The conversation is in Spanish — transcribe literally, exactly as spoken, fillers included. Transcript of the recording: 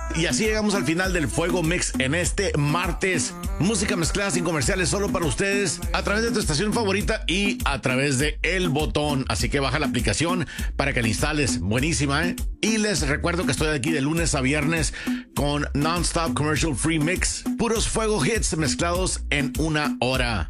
Y así llegamos al final del Fuego Mix en este martes. Música mezclada sin comerciales solo para ustedes a través de tu estación favorita y a través de El Botón. Así que baja la aplicación para que la instales. Buenísima, ¿eh? Y les recuerdo que estoy aquí de lunes a viernes con Non-Stop Commercial Free Mix. Puros Fuego Hits mezclados en una hora.